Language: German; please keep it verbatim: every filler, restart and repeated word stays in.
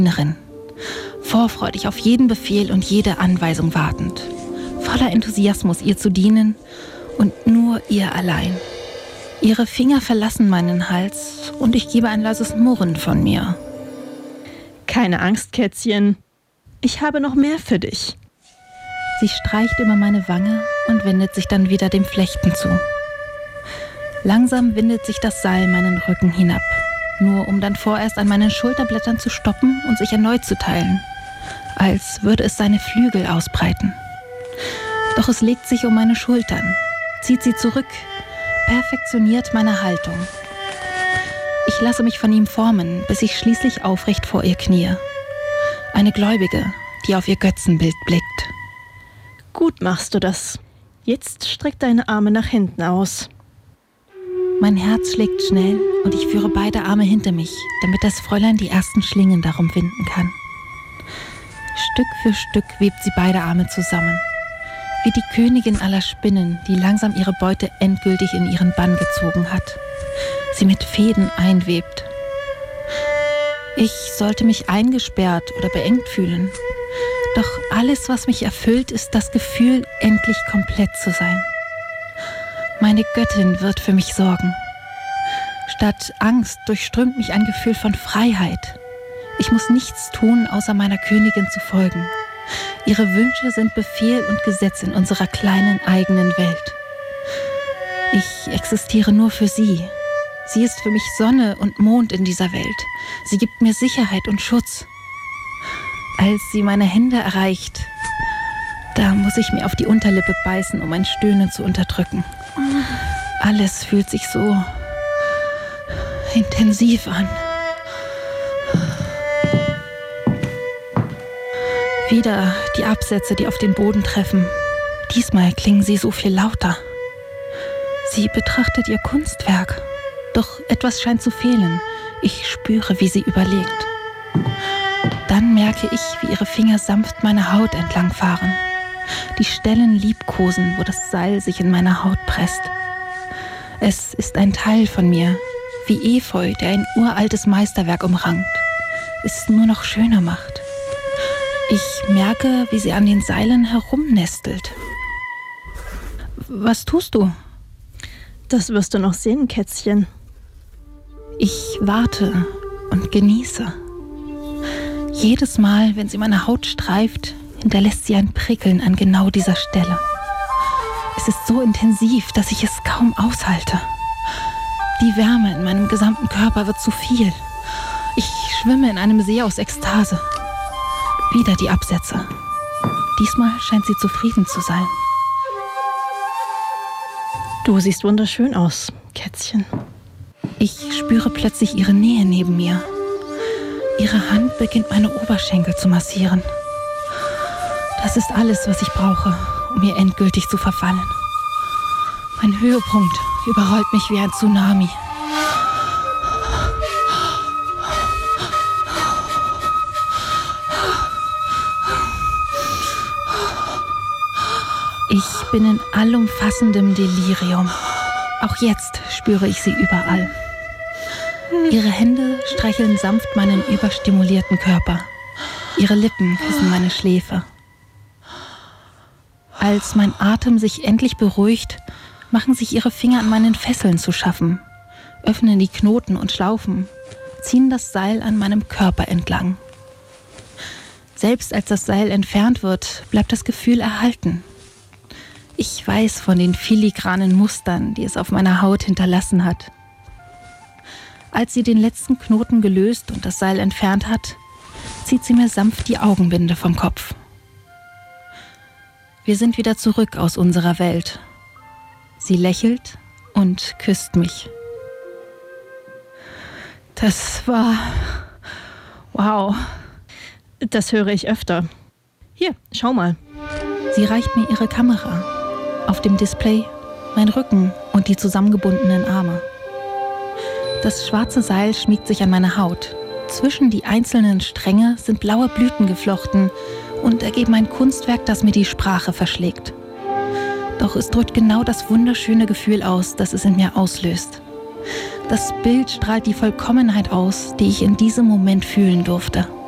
Dienerin, vorfreudig auf jeden Befehl und jede Anweisung wartend, voller Enthusiasmus ihr zu dienen und nur ihr allein. Ihre Finger verlassen meinen Hals und ich gebe ein leises Murren von mir. Keine Angst, Kätzchen. Ich habe noch mehr für dich. Sie streicht über meine Wange und wendet sich dann wieder dem Flechten zu. Langsam windet sich das Seil meinen Rücken hinab, nur um dann vorerst an meinen Schulterblättern zu stoppen und sich erneut zu teilen, als würde es seine Flügel ausbreiten. Doch es legt sich um meine Schultern, zieht sie zurück, perfektioniert meine Haltung. Ich lasse mich von ihm formen, bis ich schließlich aufrecht vor ihr kniee. Eine Gläubige, die auf ihr Götzenbild blickt. Gut machst du das. Jetzt streck deine Arme nach hinten aus. Mein Herz schlägt schnell und ich führe beide Arme hinter mich, damit das Fräulein die ersten Schlingen darum winden kann. Stück für Stück webt sie beide Arme zusammen, wie die Königin aller Spinnen, die langsam ihre Beute endgültig in ihren Bann gezogen hat, sie mit Fäden einwebt. Ich sollte mich eingesperrt oder beengt fühlen, doch alles, was mich erfüllt, ist das Gefühl, endlich komplett zu sein. Meine Göttin wird für mich sorgen. Statt Angst durchströmt mich ein Gefühl von Freiheit. Ich muss nichts tun, außer meiner Königin zu folgen. Ihre Wünsche sind Befehl und Gesetz in unserer kleinen eigenen Welt. Ich existiere nur für sie. Sie ist für mich Sonne und Mond in dieser Welt. Sie gibt mir Sicherheit und Schutz. Als sie meine Hände erreicht, da muss ich mir auf die Unterlippe beißen, um ein Stöhnen zu unterdrücken. Alles fühlt sich so intensiv an. Wieder die Absätze, die auf den Boden treffen. Diesmal klingen sie so viel lauter. Sie betrachtet ihr Kunstwerk. Doch etwas scheint zu fehlen. Ich spüre, wie sie überlegt. Dann merke ich, wie ihre Finger sanft meine Haut entlangfahren. Die Stellen liebkosen, wo das Seil sich in meine Haut presst. Es ist ein Teil von mir, wie Efeu, der ein uraltes Meisterwerk umrankt, es nur noch schöner macht. Ich merke, wie sie an den Seilen herumnestelt. Was tust du? Das wirst du noch sehen, Kätzchen. Ich warte und genieße. Jedes Mal, wenn sie meine Haut streift, hinterlässt sie ein Prickeln an genau dieser Stelle. Es ist so intensiv, dass ich es kaum aushalte. Die Wärme in meinem gesamten Körper wird zu viel. Ich schwimme in einem See aus Ekstase. Wieder die Absätze. Diesmal scheint sie zufrieden zu sein. Du siehst wunderschön aus, Kätzchen. Ich spüre plötzlich ihre Nähe neben mir. Ihre Hand beginnt meine Oberschenkel zu massieren. Das ist alles, was ich brauche, um ihr endgültig zu verfallen. Mein Höhepunkt überrollt mich wie ein Tsunami. Ich bin in allumfassendem Delirium. Auch jetzt spüre ich sie überall. Ihre Hände streicheln sanft meinen überstimulierten Körper. Ihre Lippen küssen meine Schläfe. Als mein Atem sich endlich beruhigt, machen sich ihre Finger an meinen Fesseln zu schaffen, öffnen die Knoten und Schlaufen, ziehen das Seil an meinem Körper entlang. Selbst als das Seil entfernt wird, bleibt das Gefühl erhalten. Ich weiß von den filigranen Mustern, die es auf meiner Haut hinterlassen hat. Als sie den letzten Knoten gelöst und das Seil entfernt hat, zieht sie mir sanft die Augenbinde vom Kopf. Wir sind wieder zurück aus unserer Welt. Sie lächelt und küsst mich. Das war... wow. Das höre ich öfter. Hier, schau mal. Sie reicht mir ihre Kamera. Auf dem Display mein Rücken und die zusammengebundenen Arme. Das schwarze Seil schmiegt sich an meine Haut. Zwischen die einzelnen Stränge sind blaue Blüten geflochten und ergeben ein Kunstwerk, das mir die Sprache verschlägt. Doch es drückt genau das wunderschöne Gefühl aus, das es in mir auslöst. Das Bild strahlt die Vollkommenheit aus, die ich in diesem Moment fühlen durfte.